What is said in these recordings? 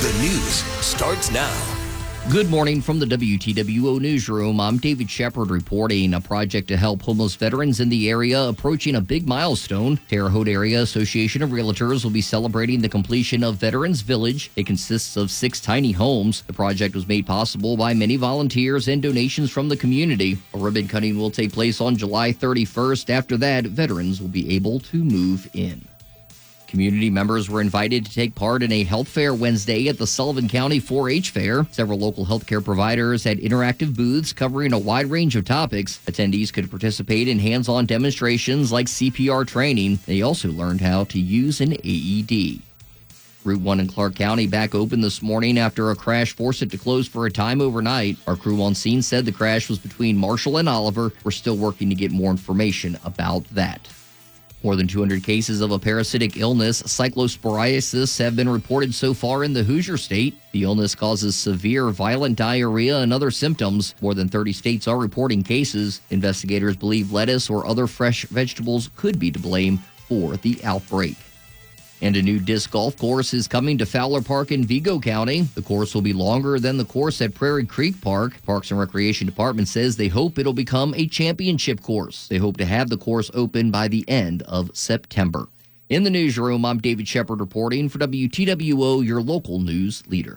The news starts now. Good morning from the WTWO newsroom. I'm David Shepard reporting. A project to help homeless veterans in the area approaching a big milestone. Terre Haute Area Association of Realtors will be celebrating the completion of Veterans Village. It consists of 6 tiny homes. The project was made possible by many volunteers and donations from the community. A ribbon cutting will take place on July 31st. After that, veterans will be able to move in. Community members were invited to take part in a health fair Wednesday at the Sullivan County 4-H Fair. Several local healthcare providers had interactive booths covering a wide range of topics. Attendees could participate in hands-on demonstrations like CPR training. They also learned how to use an AED. Route 1 in Clark County back open this morning after a crash forced it to close for a time overnight. Our crew on scene said the crash was between Marshall and Oliver. We're still working to get more information about that. More than 200 cases of a parasitic illness, cyclosporiasis, have been reported so far in the Hoosier State. The illness causes severe, violent diarrhea and other symptoms. More than 30 states are reporting cases. Investigators believe lettuce or other fresh vegetables could be to blame for the outbreak. And a new disc golf course is coming to Fowler Park in Vigo County. The course will be longer than the course at Prairie Creek Park. Parks and Recreation Department says they hope it'll become a championship course. They hope to have the course open by the end of September. In the newsroom, I'm David Shepard reporting for WTWO, your local news leader.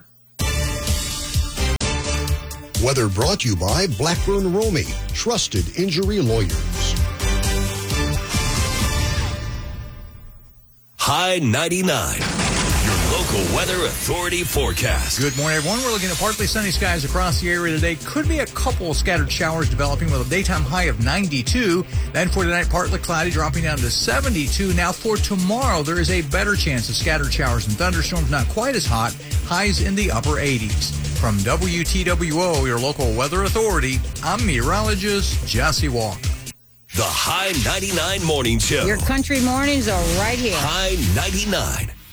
Weather brought to you by Blackburn Romy, trusted injury lawyers. High 99, your local weather authority forecast. Good morning, everyone. We're looking at partly sunny skies across the area today. Could be a couple of scattered showers developing with a daytime high of 92. Then for tonight, partly cloudy, dropping down to 72. Now for tomorrow, there is a better chance of scattered showers and thunderstorms, not quite as hot. Highs in the upper 80s. From WTWO, your local weather authority, I'm meteorologist Jesse Walker. The High 99 Morning Show. Your country mornings are right here. High 99.